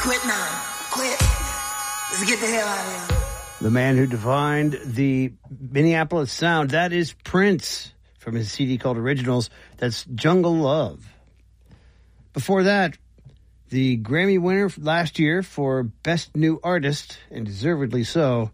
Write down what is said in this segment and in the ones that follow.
Quit now. Quit. Let's get the hell out of here. The man who defined the Minneapolis sound, that is Prince from his CD called Originals. That's Jungle Love. Before that, the Grammy winner last year for Best New Artist, and deservedly so.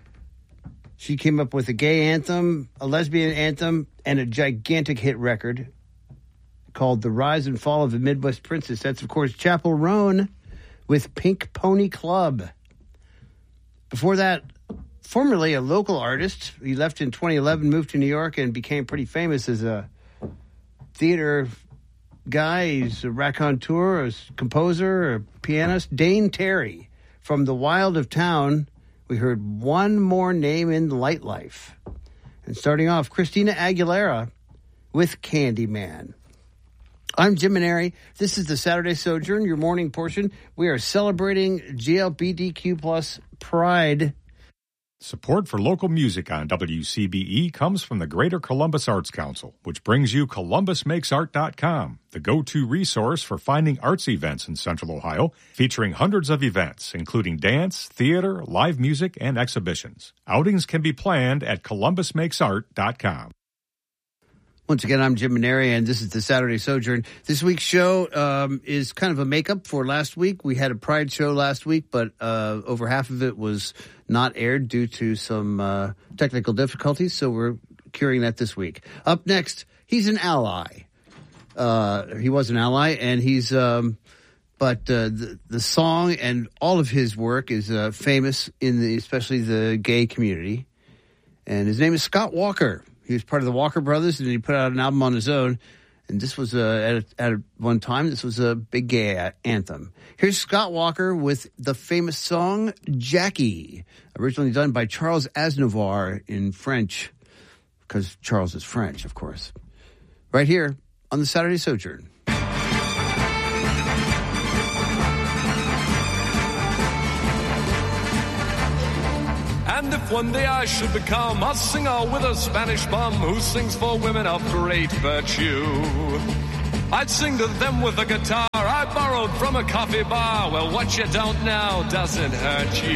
She came up with a gay anthem, a lesbian anthem, and a gigantic hit record called The Rise and Fall of the Midwest Princess. That's, of course, Chappell Roan with Pink Pony Club. Before that, formerly a local artist, he left in 2011, moved to New York, and became pretty famous as a theater guy. He's a raconteur, a composer, a pianist. Dane Terry from The Wild of Town. We heard One More Name in Light Life. And starting off, Christina Aguilera with Candyman. I'm Jim Maneri. This is the Saturday Sojourn, your morning portion. We are celebrating GLBTQ plus Pride. Support for local music on WCBE comes from the Greater Columbus Arts Council, which brings you ColumbusMakesArt.com, the go-to resource for finding arts events in Central Ohio, featuring hundreds of events, including dance, theater, live music, and exhibitions. Outings can be planned at ColumbusMakesArt.com. Once again, I'm Jim Maneri, and this is the Saturday Sojourn. This week's show is kind of a makeup for last week. We had a Pride show last week, but over half of it was not aired due to some technical difficulties, so we're curing that this week. Up next, he's an ally. He was an ally, and he's but the song and all of his work is famous in especially the gay community. And his name is Scott Walker. He was part of the Walker Brothers, and he put out an album on his own. And this was, at one time, this was a big gay anthem. Here's Scott Walker with the famous song, Jackie, originally done by Charles Aznavour in French, because Charles is French, of course. Right here on the Saturday Sojourn. And if one day I should become a singer with a Spanish bum who sings for women of great virtue, I'd sing to them with a guitar I borrowed from a coffee bar. Well, what you don't know doesn't hurt you.